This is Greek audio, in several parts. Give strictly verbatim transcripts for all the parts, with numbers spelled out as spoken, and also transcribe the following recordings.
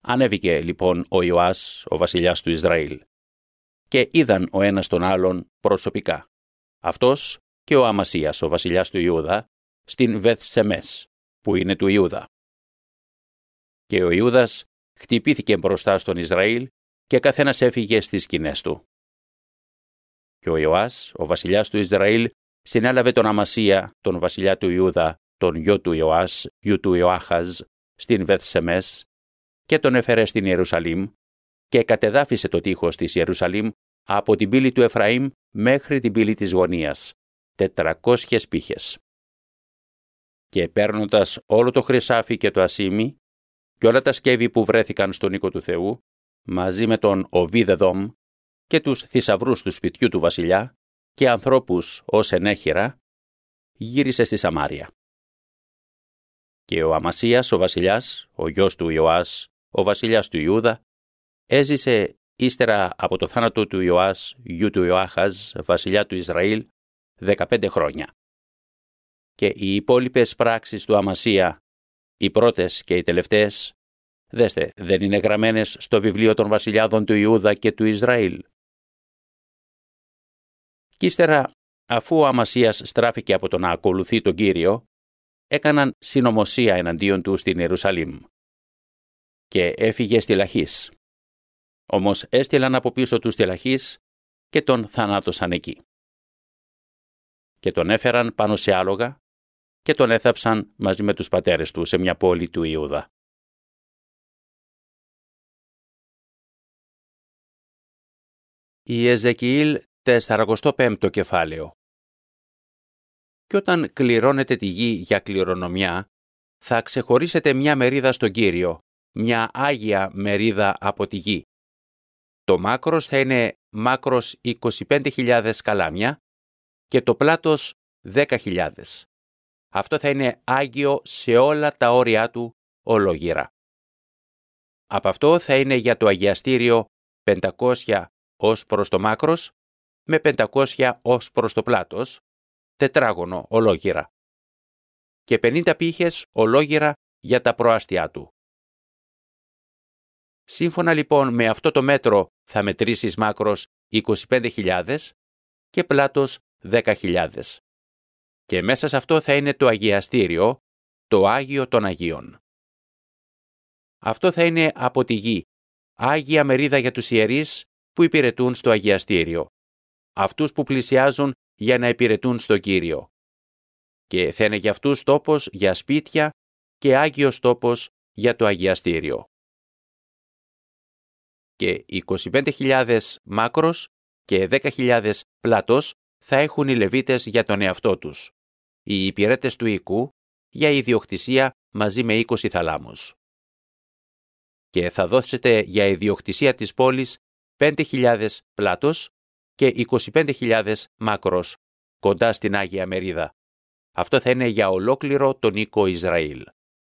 Ανέβηκε λοιπόν ο Ιωάς, ο βασιλιάς του Ισραήλ, και είδαν ο ένας τον άλλον προσωπικά, αυτός και ο Αμασίας, ο βασιλιάς του Ιούδα, στην Βεθσεμές, που είναι του Ιούδα. Και ο Ιούδας χτυπήθηκε μπροστά στον Ισραήλ και καθένας έφυγε στις σκηνές του. Και ο Ιωάς, ο βασιλιάς του Ισραήλ, συνέλαβε τον Αμασία, τον βασιλιά του Ιούδα, τον γιο του Ιωάς, γιου του Ιωάχαζ, στην Βεθσεμές, και τον έφερε στην Ιερουσαλήμ και κατεδάφισε το τείχος της Ιερουσαλήμ από την πύλη του Εφραήμ μέχρι την πύλη της γωνίας, τετρακόσιες πύχες. Και παίρνοντας όλο το χρυσάφι και το ασίμι και όλα τα σκεύη που βρέθηκαν στον οίκο του Θεού, μαζί με τον Οβίδεδομ και τους θησαυρούς του σπιτιού του βασιλιά και ανθρώπους ως ενέχειρα, γύρισε στη Σαμάρια. Και ο Αμασίας, ο βασιλιάς, ο γιος του Ιωάς, ο βασιλιάς του Ιούδα, έζησε ύστερα από το θάνατο του Ιωάς, γιου του Ιωάχαζ, βασιλιά του Ισραήλ, δεκαπέντε χρόνια. Και οι υπόλοιπες πράξεις του Αμασία, οι πρώτες και οι τελευταίες, δέστε, δεν είναι γραμμένες στο βιβλίο των βασιλιάδων του Ιούδα και του Ισραήλ. Κι ύστερα, αφού ο Αμασίας στράφηκε από το να ακολουθεί τον Κύριο, έκαναν συνωμοσία εναντίον του στην Ιερουσαλήμ και έφυγε στη Λαχής. Όμως έστειλαν από πίσω του στη Λαχής και τον θανάτωσαν εκεί. Και τον έφεραν πάνω σε άλογα και τον έθαψαν μαζί με τους πατέρες του σε μια πόλη του Ιούδα. Η Εζεκιήλ σαρανταπέμπτο πέμπτο κεφάλαιο. «Κι όταν κληρώνετε τη γη για κληρονομιά, θα ξεχωρίσετε μια μερίδα στον Κύριο, μια άγια μερίδα από τη γη. Το μάκρος θα είναι μάκρος είκοσι πέντε χιλιάδες καλάμια και το πλάτος δέκα χιλιάδες. Αυτό θα είναι άγιο σε όλα τα όρια του ολόγυρα. Από αυτό θα είναι για το αγιαστήριο πεντακόσια ως προς το μάκρος, με πεντακόσια ως προς το πλάτος, τετράγωνο ολόγυρα. Και πενήντα πύχες ολόγυρα για τα προάστια του. Σύμφωνα λοιπόν με αυτό το μέτρο θα μετρήσεις μάκρος είκοσι πέντε χιλιάδες και πλάτος δέκα χιλιάδες. Και μέσα σε αυτό θα είναι το αγιαστήριο, το Άγιο των Αγίων. Αυτό θα είναι από τη γη, άγια μερίδα για τους ιερείς που υπηρετούν στο αγιαστήριο, αυτούς που πλησιάζουν για να υπηρετούν στον Κύριο. Και θα είναι για αυτούς τόπος για σπίτια και άγιος τόπος για το αγιαστήριο. Και είκοσι πέντε χιλιάδες μάκρος και δέκα χιλιάδες πλάτος θα έχουν οι Λεβίτες για τον εαυτό τους, οι υπηρέτες του οίκου για ιδιοκτησία μαζί με είκοσι θαλάμους. Και θα δώσετε για ιδιοκτησία της πόλης πέντε χιλιάδες πλάτος και είκοσι πέντε χιλιάδες μάκρος κοντά στην Άγια Μερίδα. Αυτό θα είναι για ολόκληρο τον οίκο Ισραήλ.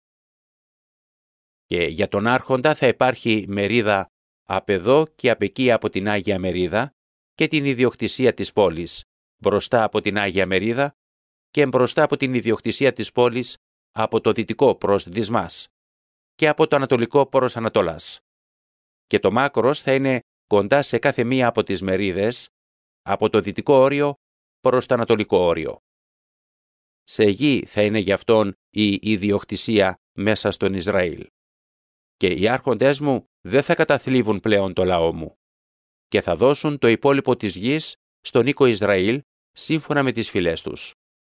Και για τον άρχοντα θα υπάρχει μερίδα απ' εδώ και απ' εκεί από την Άγια Μερίδα και την ιδιοκτησία της πόλης, μπροστά από την Άγια Μερίδα και μπροστά από την ιδιοκτησία της πόλης από το δυτικό προς Δυσμάς και από το ανατολικό προς Ανατολάς. Και το μάκρος θα είναι κοντά σε κάθε μία από τις μερίδες, από το δυτικό όριο προς το ανατολικό όριο. Σε γη θα είναι γι' αυτόν η ιδιοκτησία μέσα στον Ισραήλ. Και οι άρχοντές μου δεν θα καταθλίβουν πλέον το λαό μου και θα δώσουν το υπόλοιπο της γης στον οίκο Ισραήλ σύμφωνα με τις φυλές τους.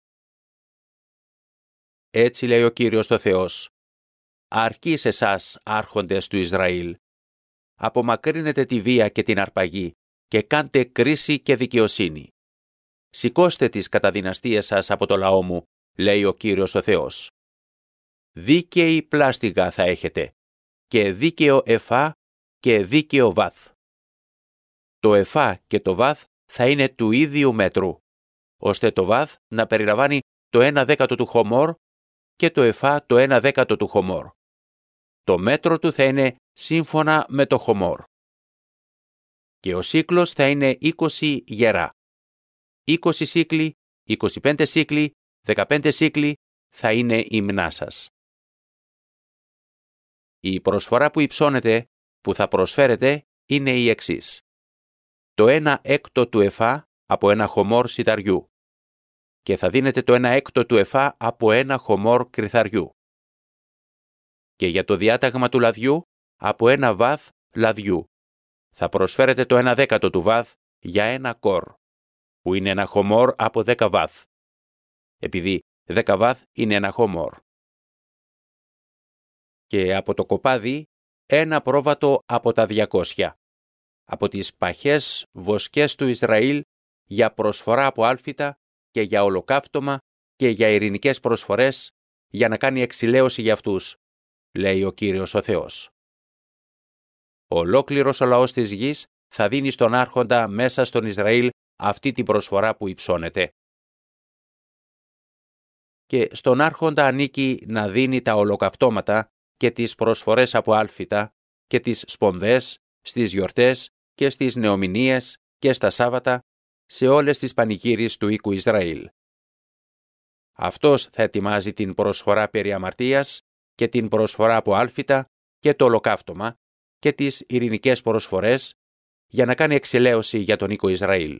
Έτσι λέει ο Κύριος ο Θεός: αρκεί σε εσάς, άρχοντες του Ισραήλ. Απομακρύνετε τη βία και την αρπαγή και κάντε κρίση και δικαιοσύνη. Σηκώστε τις καταδυναστείες σας από το λαό μου, λέει ο Κύριος ο Θεός. Δίκαιη πλάστιγα θα έχετε και δίκαιο εφά και δίκαιο βάθ. Το εφά και το βάθ θα είναι του ίδιου μέτρου, ώστε το βάθ να περιλαμβάνει το ένα δέκατο του χομόρ και το εφά το ένα δέκατο του χομόρ. Το μέτρο του θα είναι σύμφωνα με το χομόρ. Και ο σύκλος θα είναι είκοσι γερά. είκοσι σύκλοι, είκοσι πέντε σύκλοι, δεκαπέντε σύκλοι θα είναι η μνά σας. Η προσφορά που υψώνεται, που θα προσφέρετε, είναι η εξής. Το ένα έκτο του εφά από ένα χωμόρ σιταριού και θα δίνετε το ένα έκτο του εφά από ένα χωμόρ κρυθαριού. Και για το διάταγμα του λαδιού, από ένα βάθ λαδιού. Θα προσφέρετε το ένα δέκατο του βάθ για ένα κορ, που είναι ένα χωμόρ από δέκα βάθ, επειδή δέκα βάθ είναι ένα χωμόρ. Και από το κοπάδι, ένα πρόβατο από τα διακόσια, από τις παχές βοσκές του Ισραήλ, για προσφορά από άλφητα και για ολοκαύτωμα και για ειρηνικές προσφορές, για να κάνει εξηλαίωση για αυτούς, λέει ο Κύριος ο Θεός. Ολόκληρος ο λαός της γης θα δίνει στον άρχοντα μέσα στον Ισραήλ αυτή την προσφορά που υψώνεται. Και στον άρχοντα ανήκει να δίνει τα ολοκαυτώματα και τις προσφορές από άλφητα και τις σπονδές στις γιορτές και στις νεομηνίες και στα Σάββατα σε όλες τις πανηγύρεις του οίκου Ισραήλ. Αυτός θα ετοιμάζει την προσφορά περί αμαρτίας και την προσφορά από άλφητα και το ολοκαύτωμα και τις ειρηνικές προσφορές για να κάνει εξηλαίωση για τον οίκο Ισραήλ.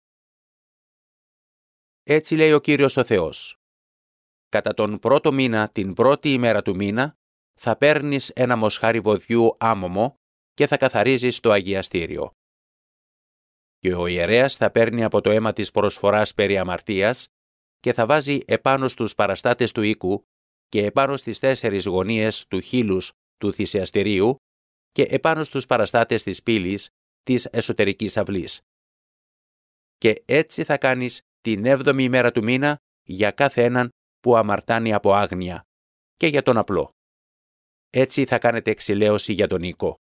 Έτσι λέει ο Κύριος ο Θεός. Κατά τον πρώτο μήνα, την πρώτη ημέρα του μήνα, θα παίρνεις ένα μοσχάρι βοδιού άμωμο και θα καθαρίζεις το αγιαστήριο. Και ο ιερέας θα παίρνει από το αίμα της προσφοράς περί αμαρτίας και θα βάζει επάνω στους παραστάτες του οίκου και επάνω στις τέσσερις γωνίες του χείλους του θυσιαστηρίου και επάνω στους παραστάτες της πύλης της εσωτερικής αυλής. Και έτσι θα κάνεις την έβδομη ημέρα του μήνα για κάθε έναν που αμαρτάνει από άγνοια και για τον απλό. Έτσι θα κάνετε εξηλαίωση για τον οίκο.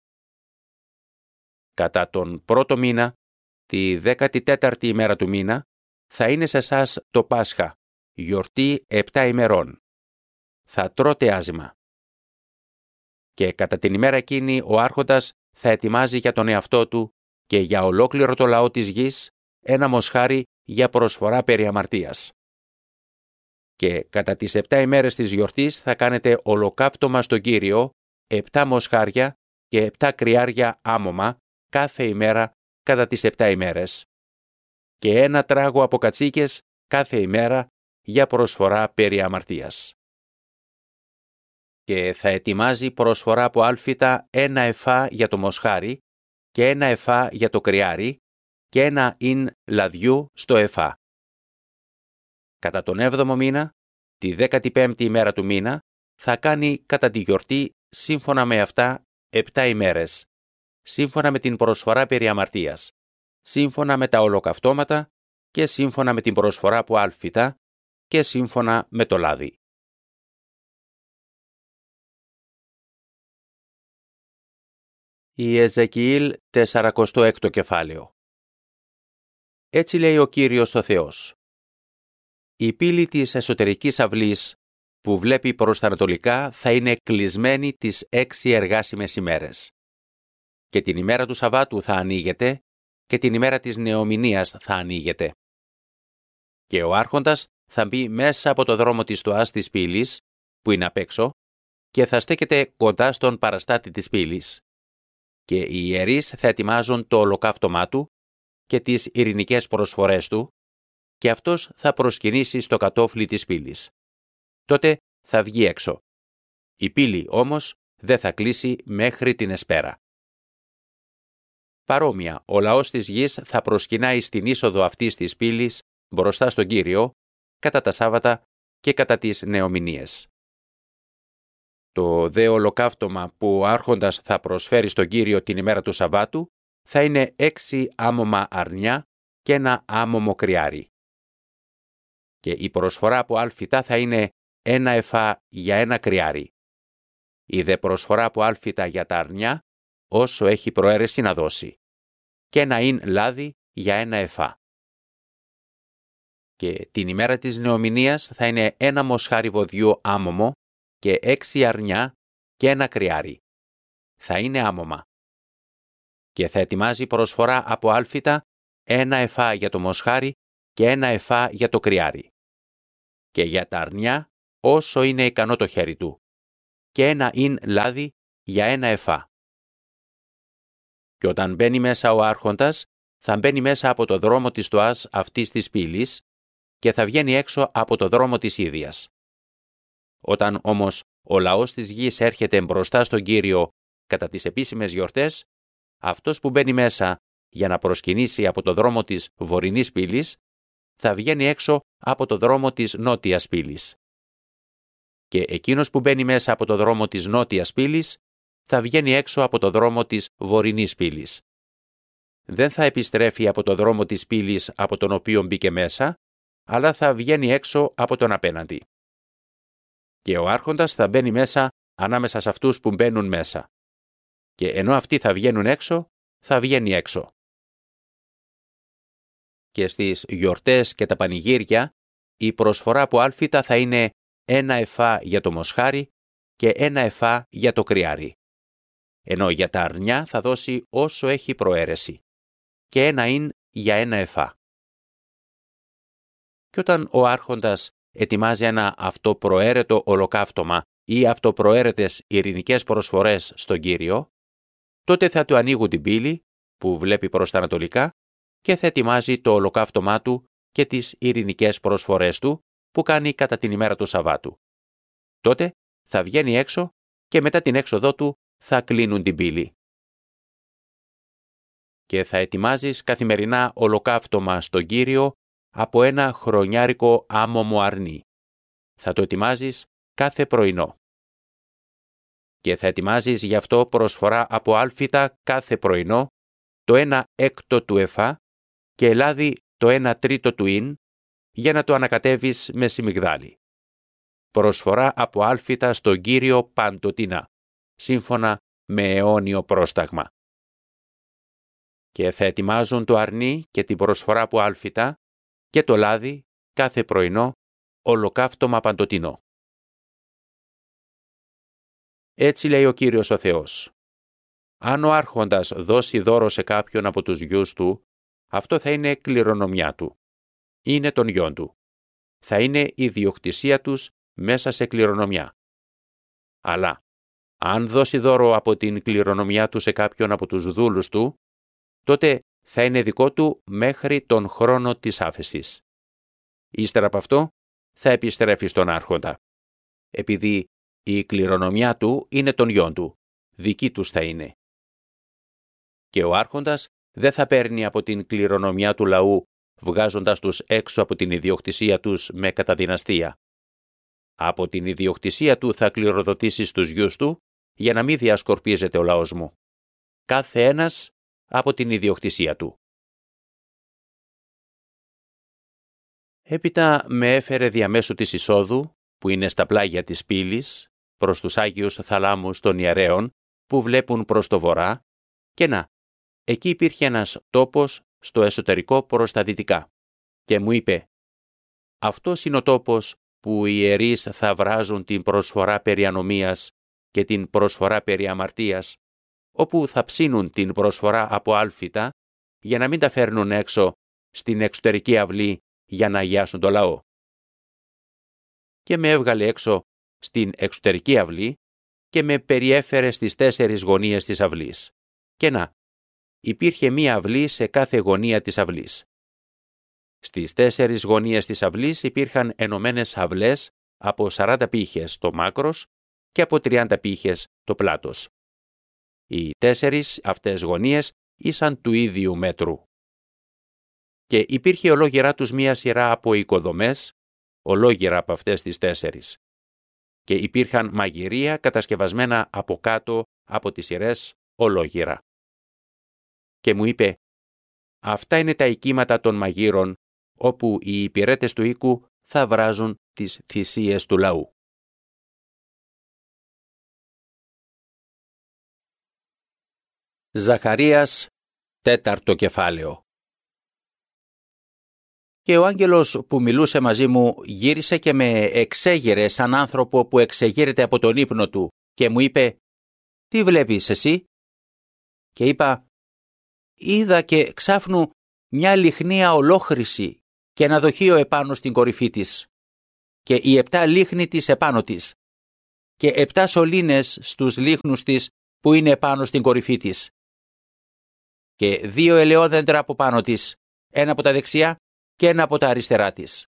Κατά τον πρώτο μήνα, τη δέκατη τέταρτη ημέρα του μήνα, θα είναι σε εσάς το Πάσχα, γιορτή επτά ημερών. Θα τρώτε άζημα. Και κατά την ημέρα εκείνη ο άρχοντας θα ετοιμάζει για τον εαυτό του και για ολόκληρο το λαό της γης ένα μοσχάρι για προσφορά περί αμαρτίας. Και κατά τις επτά ημέρες της γιορτής θα κάνετε ολοκαύτωμα στον Κύριο επτά μοσχάρια και επτά κρυάρια άμωμα κάθε ημέρα κατά τις επτά ημέρες και ένα τράγο από κατσίκες κάθε ημέρα για προσφορά περί αμαρτίας. Και θα ετοιμάζει προσφορά από άλφητα ένα εφά για το μοσχάρι και ένα εφά για το κρυάρι και ένα ίν λαδιού στο εφά. Κατά τον έβδομο μήνα, τη δέκατη πέμπτη ημέρα του μήνα, θα κάνει κατά τη γιορτή σύμφωνα με αυτά επτά ημέρες, σύμφωνα με την προσφορά περί αμαρτίας, σύμφωνα με τα ολοκαυτώματα και σύμφωνα με την προσφορά από άλφητα και σύμφωνα με το λάδι. Η Εζεκιήλ σαράντα έξι κεφάλαιο. Έτσι λέει ο Κύριος ο Θεός. Η πύλη της εσωτερικής αυλής που βλέπει προς τα ανατολικά θα είναι κλεισμένη τις έξι εργάσιμες ημέρες. Και την ημέρα του Σαββάτου θα ανοίγεται και την ημέρα της νεομηνίας θα ανοίγεται. Και ο άρχοντας θα μπει μέσα από το δρόμο της στοάς της πύλης, που είναι απ' έξω, και θα στέκεται κοντά στον παραστάτη της πύλης. Και οι ιερείς θα ετοιμάζουν το ολοκαύτωμά του και τις ειρηνικές προσφορές του, και αυτός θα προσκυνήσει στο κατόφλι της πύλης. Τότε θα βγει έξω. Η πύλη όμως δεν θα κλείσει μέχρι την εσπέρα. Παρόμοια, ο λαός της γης θα προσκυνάει στην είσοδο αυτής της πύλης μπροστά στον Κύριο, κατά τα Σάββατα και κατά τις νεομηνίες. Το δε ολοκαύτωμα που ο άρχοντας θα προσφέρει στον Κύριο την ημέρα του Σαββάτου θα είναι έξι άμωμα αρνιά και ένα άμωμο κρυάρι. Και η προσφορά από άλφητα θα είναι ένα εφά για ένα κρυάρι. Η δε προσφορά από άλφητα για τα αρνιά όσο έχει προαίρεση να δώσει. Και ένα ίν λάδι για ένα εφά. Και την ημέρα της νεομηνίας θα είναι ένα μοσχάρι βοδιού άμωμο και έξι αρνιά και ένα κρυάρι. Θα είναι άμωμα. Και θα ετοιμάζει προσφορά από άλφητα ένα εφά για το μοσχάρι και ένα εφά για το κρυάρι. Και για τα αρνιά όσο είναι ικανό το χέρι του. και ένα ίν λάδι για ένα εφά. Και όταν μπαίνει μέσα ο άρχοντας, θα μπαίνει μέσα από το δρόμο της τοάς αυτής της πύλης και θα βγαίνει έξω από το δρόμο της ίδιας. Όταν όμως ο λαός της γης έρχεται μπροστά στον Κύριο κατά τις επίσημες γιορτές, αυτός που μπαίνει μέσα για να προσκυνήσει από το δρόμο της βορεινής πύλης, θα βγαίνει έξω από το δρόμο της νότιας πύλης. Και εκείνος που μπαίνει μέσα από το δρόμο της νότιας πύλης, θα βγαίνει έξω από το δρόμο της βορεινής πύλης. Δεν θα επιστρέφει από το δρόμο της πύλης από τον οποίο μπήκε μέσα, αλλά θα βγαίνει έξω από τον απέναντι. Και ο άρχοντας θα μπαίνει μέσα ανάμεσα σε αυτούς που μπαίνουν μέσα. Και ενώ αυτοί θα βγαίνουν έξω, θα βγαίνει έξω. Και στις γιορτές και τα πανηγύρια, η προσφορά από άλφητα θα είναι ένα εφά για το μοσχάρι και ένα εφά για το κρυάρι. Ενώ για τα αρνιά θα δώσει όσο έχει προαίρεση. Και ένα ίν για ένα εφά. Και όταν ο άρχοντας ετοιμάζει ένα αυτοπροαίρετο ολοκαύτωμα ή αυτοπροαίρετες ειρηνικές προσφορές στον Κύριο, τότε θα του ανοίγουν την πύλη που βλέπει προς τα ανατολικά και θα ετοιμάζει το ολοκαύτωμά του και τις ειρηνικές προσφορές του που κάνει κατά την ημέρα του Σαββάτου. Τότε θα βγαίνει έξω και μετά την έξοδό του θα κλείνουν την πύλη. Και θα ετοιμάζεις καθημερινά ολοκαύτωμα στον Κύριο από ένα χρονιάρικο άμωμο αρνί. Θα το ετοιμάζεις κάθε πρωινό. Και θα ετοιμάζεις γι' αυτό προσφορά από άλφητα κάθε πρωινό, το ένα έκτο του εφά και ελάδι το ένα τρίτο του ίν, για να το ανακατεύεις με σιμιγδάλι. Προσφορά από άλφητα στον Κύριο παντοτινά, σύμφωνα με αιώνιο πρόσταγμα. Και θα ετοιμάζουν το αρνί και την προσφορά από άλφητα και το λάδι κάθε πρωινό, ολοκαύτωμα παντοτινό. Έτσι λέει ο Κύριος ο Θεός. Αν ο άρχοντας δώσει δώρο σε κάποιον από τους γιους του, αυτό θα είναι κληρονομιά του. Είναι των γιών του. Θα είναι η διοκτησία τους μέσα σε κληρονομιά. Αλλά, αν δώσει δώρο από την κληρονομιά του σε κάποιον από τους δούλους του, τότε θα είναι δικό του μέχρι τον χρόνο της άφεσης. Ύστερα από αυτό, θα επιστρέφει στον άρχοντα. Επειδή η κληρονομιά του είναι των γιών του, δική τους θα είναι. Και ο άρχοντας δεν θα παίρνει από την κληρονομιά του λαού, βγάζοντας τους έξω από την ιδιοκτησία τους με καταδυναστία. Από την ιδιοκτησία του θα κληροδοτήσει στους γιους του, για να μην διασκορπίζεται ο λαός μου. Κάθε ένας από την ιδιοκτησία του. Έπειτα με έφερε διαμέσου της εισόδου, που είναι στα πλάγια της πύλης, προς τους Άγιους θαλάμους των ιερέων, που βλέπουν προς το βορρά, και να, εκεί υπήρχε ένας τόπος στο εσωτερικό προς τα δυτικά. Και μου είπε, αυτός είναι ο τόπος που οι ιερείς θα βράζουν την προσφορά περί ανομίας και την προσφορά περί αμαρτίας, όπου θα ψήνουν την προσφορά από άλφητα για να μην τα φέρνουν έξω στην εξωτερική αυλή για να αγιάσουν το λαό. Και με έβγαλε έξω στην εξωτερική αυλή και με περιέφερε στις τέσσερις γωνίες της αυλής. Και να, υπήρχε μία αυλή σε κάθε γωνία της αυλής. Στις τέσσερις γωνίες της αυλής υπήρχαν ενωμένες αυλές από σαράντα πύχες το μάκρος και από τριάντα πύχες το πλάτος. Οι τέσσερις αυτές γωνίες ήσαν του ίδιου μέτρου. Και υπήρχε ολόγυρά τους μία σειρά από οικοδομές, ολόγυρα από αυτές τις τέσσερις. Και υπήρχαν μαγειρία κατασκευασμένα από κάτω από τις σειρές ολόγυρα. Και μου είπε, αυτά είναι τα οικίματα των μαγείρων, όπου οι υπηρέτες του οίκου θα βράζουν τις θυσίες του λαού. Ζαχαρίας, τέταρτο κεφάλαιο. Και ο άγγελος που μιλούσε μαζί μου γύρισε και με εξέγειρε σαν άνθρωπο που εξεγείρεται από τον ύπνο του και μου είπε «Τι βλέπεις εσύ?» Και είπα «Είδα και ξάφνου μια λιχνία ολόχρυση και ένα δοχείο επάνω στην κορυφή της και οι επτά λίχνοι της επάνω της και επτά σωλήνες στους λίχνους της που είναι πάνω στην κορυφή της. Και δύο ελαιόδεντρα από πάνω της, ένα από τα δεξιά και ένα από τα αριστερά της.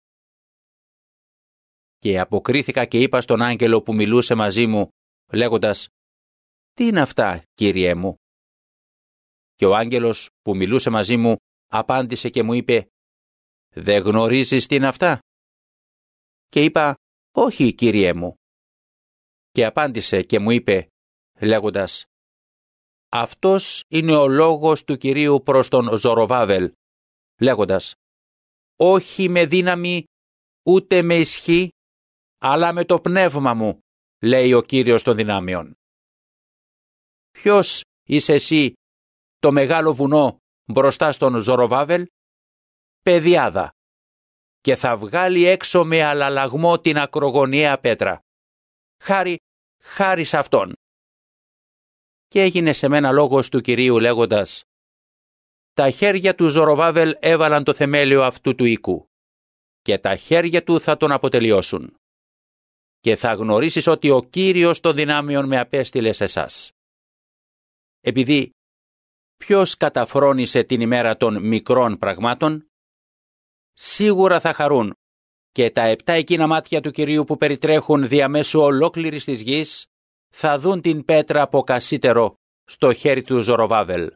Και αποκρίθηκα και είπα στον άγγελο που μιλούσε μαζί μου, λέγοντας «Τι είναι αυτά, Κύριέ μου?» Και ο άγγελος που μιλούσε μαζί μου απάντησε και μου είπε «Δεν γνωρίζεις τι είναι αυτά?» Και είπα «Όχι, Κύριέ μου». Και απάντησε και μου είπε λέγοντας «Αυτός είναι ο λόγος του Κυρίου προς τον Ζοροβάβελ», λέγοντας «Όχι με δύναμη, ούτε με ισχύ, αλλά με το πνεύμα μου, λέει ο Κύριος των δυνάμεων». Ποιος είσαι εσύ, το μεγάλο βουνό μπροστά στον Ζοροβάβελ? Πεδιάδα, και θα βγάλει έξω με αλλαλαγμό την ακρογωνιαία πέτρα. Χάρη, χάρη σε αυτόν. Και έγινε σε μένα λόγος του Κυρίου λέγοντας «Τα χέρια του Ζοροβάβελ έβαλαν το θεμέλιο αυτού του οίκου και τα χέρια του θα τον αποτελειώσουν. Και θα γνωρίσεις ότι ο Κύριος των δυνάμεων με απέστειλε σε εσάς. Επειδή ποιος καταφρόνησε την ημέρα των μικρών πραγμάτων? Σίγουρα θα χαρούν και τα επτά εκείνα μάτια του Κυρίου που περιτρέχουν διαμέσου ολόκληρης της γης θα δουν την πέτρα από κασίτερο στο χέρι του Ζοροβάβελ.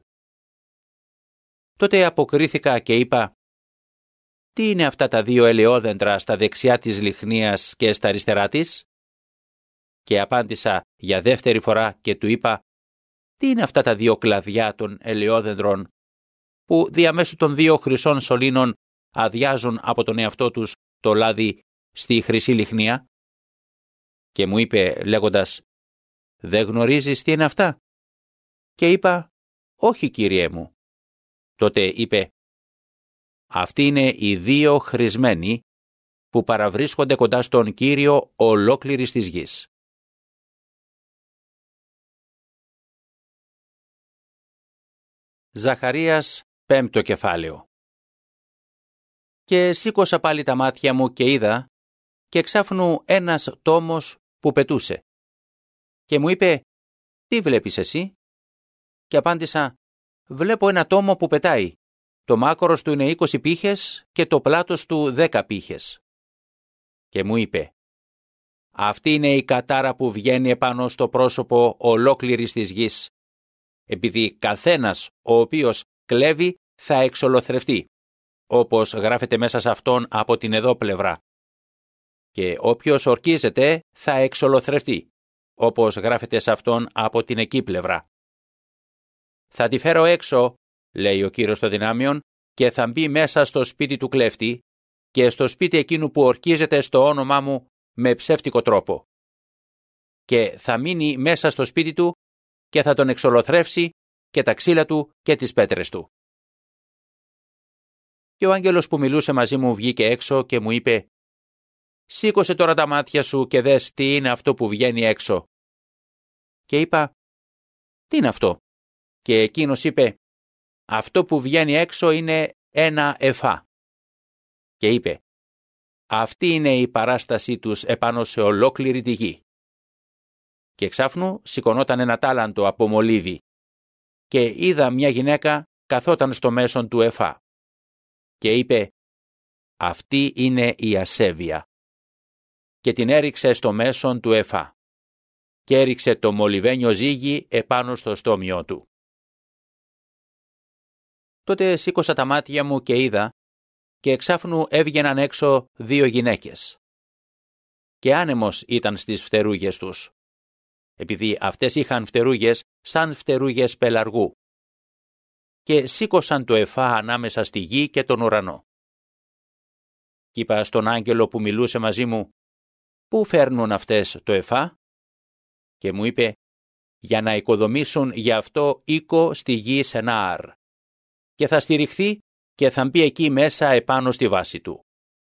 Τότε αποκρίθηκα και είπα «Τι είναι αυτά τα δύο ελαιόδεντρα στα δεξιά της λιχνίας και στα αριστερά της?» Και απάντησα για δεύτερη φορά και του είπα «Τι είναι αυτά τα δύο κλαδιά των ελαιόδεντρων που διαμέσου των δύο χρυσών σωλήνων αδειάζουν από τον εαυτό τους το λάδι στη χρυσή λιχνία?» Και μου είπε λέγοντας «Δεν γνωρίζεις τι είναι αυτά?» Και είπα «Όχι, Κύριέ μου». Τότε είπε «Αυτοί είναι οι δύο χρησμένοι που παραβρίσκονται κοντά στον Κύριο ολόκληρης της γης». Ζαχαρίας, πέμπτο κεφάλαιο. Και σήκωσα πάλι τα μάτια μου και είδα και εξάφνου ένας τόμος που πετούσε. Και μου είπε «Τι βλέπεις εσύ?» Και απάντησα «Βλέπω ένα τόμο που πετάει. Το μάκρος του είναι είκοσι πήχες και το πλάτος του δέκα πήχες». Και μου είπε «Αυτή είναι η κατάρα που βγαίνει επάνω στο πρόσωπο ολόκληρης της γης, επειδή καθένας ο οποίος κλέβει θα εξολοθρευτεί, όπως γράφεται μέσα σε αυτόν από την εδώ πλευρά. Και όποιος ορκίζεται θα εξολοθρευτεί, όπως γράφεται σε αυτόν από την εκεί πλευρά. Θα τη φέρω έξω, λέει ο Κύριος των δυνάμεων, και θα μπει μέσα στο σπίτι του κλέφτη και στο σπίτι εκείνου που ορκίζεται στο όνομά μου με ψεύτικο τρόπο. Και θα μείνει μέσα στο σπίτι του και θα τον εξολοθρεύσει και τα ξύλα του και τις πέτρες του. Και ο άγγελος που μιλούσε μαζί μου βγήκε έξω και μου είπε «Σήκωσε τώρα τα μάτια σου και δες τι είναι αυτό που βγαίνει έξω». Και είπα «Τι είναι αυτό?» Και εκείνος είπε «Αυτό που βγαίνει έξω είναι ένα εφά». Και είπε «Αυτή είναι η παράστασή τους επάνω σε ολόκληρη τη γη». Και εξάφνου σηκωνόταν ένα τάλαντο από μολύβι και είδα μια γυναίκα καθόταν στο μέσον του εφά. Και είπε «Αυτή είναι η ασέβεια». Και την έριξε στο μέσον του εφά και έριξε το μολυβένιο ζύγι επάνω στο στόμιο του. Τότε σήκωσα τα μάτια μου και είδα και εξάφνου έβγαιναν έξω δύο γυναίκες. Και άνεμος ήταν στις φτερούγες τους, επειδή αυτές είχαν φτερούγες σαν φτερούγες πελαργού. Και σήκωσαν το εφά ανάμεσα στη γη και τον ουρανό. Κι είπα στον άγγελο που μιλούσε μαζί μου «Πού φέρνουν αυτές το εφά?» Και μου είπε «Για να οικοδομήσουν γι' αυτό οίκο στη γη Σενάρ και θα στηριχθεί και θα μπει εκεί μέσα επάνω στη βάση του».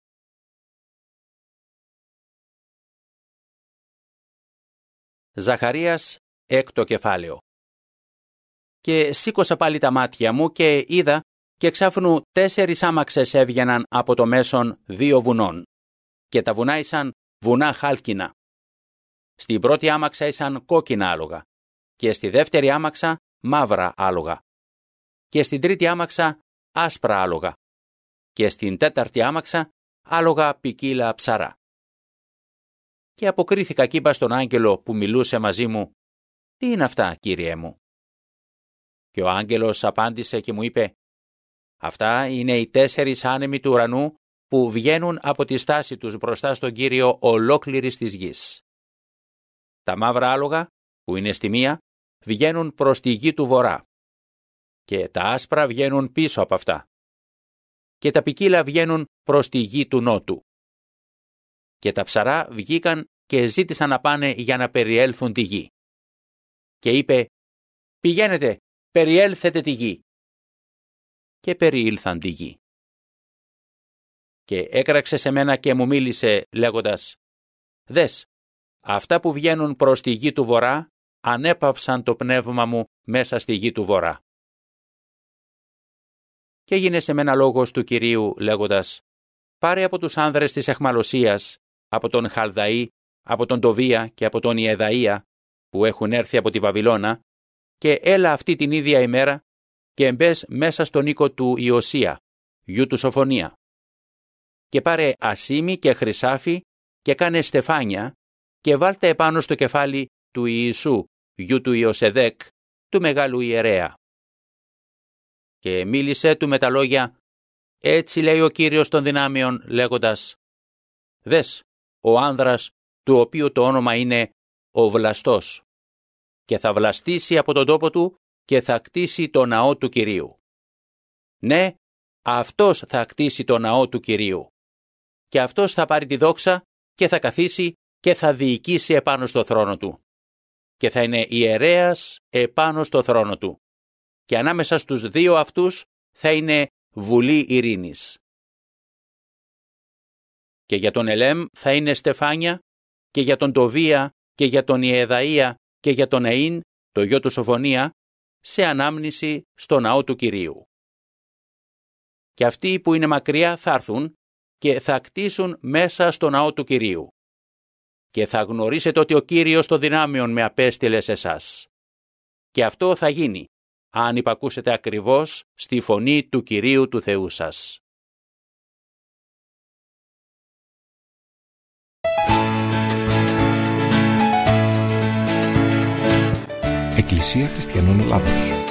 Ζαχαρίας, έκτο κεφάλαιο. Και σήκωσα πάλι τα μάτια μου και είδα και εξάφνου τέσσερις άμαξες έβγαιναν από το μέσον δύο βουνών και τα βουνά ήσαν βουνά χάλκινα. Στην πρώτη άμαξα ήσαν κόκκινα άλογα και στη δεύτερη άμαξα μαύρα άλογα και στην τρίτη άμαξα άσπρα άλογα και στην τέταρτη άμαξα άλογα ποικίλα ψαρά. Και αποκρίθηκα κι είπα στον άγγελο που μιλούσε μαζί μου, «Τι είναι αυτά, Κύριέ μου?» Και ο άγγελος απάντησε και μου είπε, «Αυτά είναι οι τέσσερις άνεμοι του ουρανού που βγαίνουν από τη στάση τους μπροστά στον Κύριο ολόκληρης της γης. Τα μαύρα άλογα, που είναι στη μία, βγαίνουν προς τη γη του βορρά και τα άσπρα βγαίνουν πίσω από αυτά και τα ποικίλα βγαίνουν προς τη γη του νότου. Και τα ψαρά βγήκαν και ζήτησαν να πάνε για να περιέλθουν τη γη. Και είπε, «Πηγαίνετε, περιέλθετε τη γη». Και περιήλθαν τη γη. Και έκραξε σε μένα και μου μίλησε λέγοντας, «Δες, αυτά που βγαίνουν προς τη γη του βορρά ανέπαυσαν το πνεύμα μου μέσα στη γη του βορρά». Και έγινε σε μένα λόγος του Κυρίου λέγοντας, «Πάρε από τους άνδρες της αιχμαλωσίας, από τον Χαλδαή, από τον Τοβία και από τον Ιεδαΐα, που έχουν έρθει από τη Βαβυλώνα, και έλα αυτή την ίδια ημέρα και μπες μέσα στον οίκο του Ιωσία, γιου του Σοφονία. Και πάρε ασίμι και χρυσάφι και κάνε στεφάνια και βάλτε επάνω στο κεφάλι του Ιησού, γιου του Ιωσεδέκ, του μεγάλου ιερέα». Και μίλησε του με τα λόγια, «Έτσι λέει ο Κύριος των δυνάμεων, λέγοντας, δες, ο άνδρας, του οποίου το όνομα είναι ο Βλαστός, και θα βλαστήσει από τον τόπο του και θα κτίσει το ναό του Κυρίου. Ναι, αυτός θα κτίσει το ναό του Κυρίου. Και αυτός θα πάρει τη δόξα και θα καθίσει και θα διοικήσει επάνω στο θρόνο του. Και θα είναι ιερέας επάνω στο θρόνο του. Και ανάμεσα στους δύο αυτούς θα είναι βουλή ειρήνης. Και για τον Ελέμ θα είναι στεφάνια, και για τον Τοβία και για τον Ιεδαΐα και για τον Εΐν, το γιο του Σοφονία, σε ανάμνηση στο ναό του Κυρίου. Και αυτοί που είναι μακριά θα έρθουν και θα κτίσουν μέσα στο ναό του Κυρίου. Και θα γνωρίσετε ότι ο Κύριος των δυνάμεων με απέστειλε σε εσάς. Και αυτό θα γίνει, αν υπακούσετε ακριβώς στη φωνή του Κυρίου του Θεού σας. Εκκλησία Χριστιανών Ελλάδος.